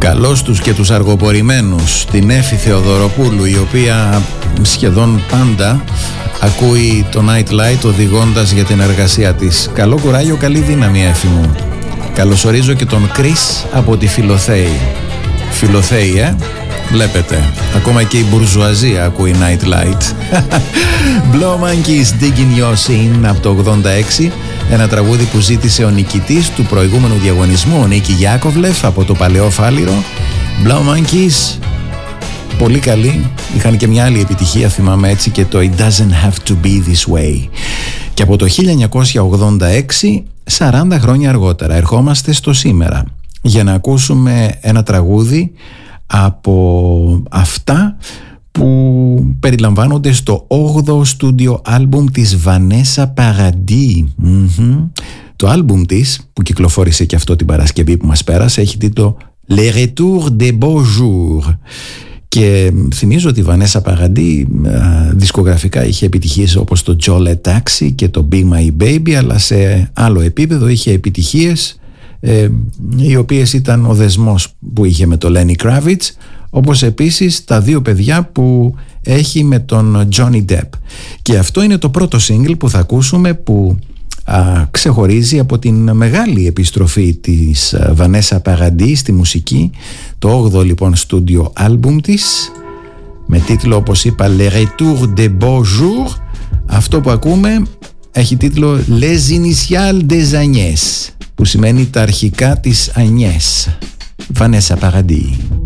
Καλώς τους και τους αργοπορημένους, την Έφη Θεοδωροπούλου, η οποία σχεδόν πάντα ακούει το Nightlight οδηγώντας για την εργασία της. Καλό κουράγιο, καλή δύναμη, Έφη μου. Καλωσορίζω και τον Κρίς από τη Φιλοθέη. Φιλοθέη, βλέπετε, ακόμα και η μπουρζουαζία ακούει Nightlight. Blow Monkeys, Digging Your Scene από το 86. Ένα τραγούδι που ζήτησε ο νικητής του προηγούμενου διαγωνισμού, ο Νίκη Γιάκοβλεφ από το Παλαιό Φάληρο. Blow Monkeys, πολύ καλή. Είχαν και μια άλλη επιτυχία, θυμάμαι έτσι, και το It Doesn't Have To Be This Way. Και από το 1986, 40 χρόνια αργότερα, ερχόμαστε στο σήμερα για να ακούσουμε ένα τραγούδι από αυτά που περιλαμβάνονται στο 8ο στούντιο άλμπουμ της Vanessa Paradis. Το άλμπουμ της, που κυκλοφόρησε και αυτό την Παρασκευή που μας πέρασε, έχει τίτλο Les Retours des Beaux Jours. Και θυμίζω ότι η Vanessa Paradis δισκογραφικά είχε επιτυχίες όπως το Jolly Taxi και το Be My Baby, αλλά σε άλλο επίπεδο είχε επιτυχίες οι οποίες ήταν ο δεσμός που είχε με το Lenny Kravitz, όπως επίσης τα δύο παιδιά που έχει με τον Johnny Depp. Και αυτό είναι το πρώτο single που θα ακούσουμε, που ξεχωρίζει από την μεγάλη επιστροφή της Vanessa Paradis στη μουσική, το 8ο λοιπόν στούντιο άλμπουμ της, με τίτλο, όπως είπα, Les Retours des Beaux Jours. Αυτό που ακούμε έχει τίτλο Les Initiales des Agnès, που σημαίνει τα αρχικά της Agnès. Vanessa Paradis.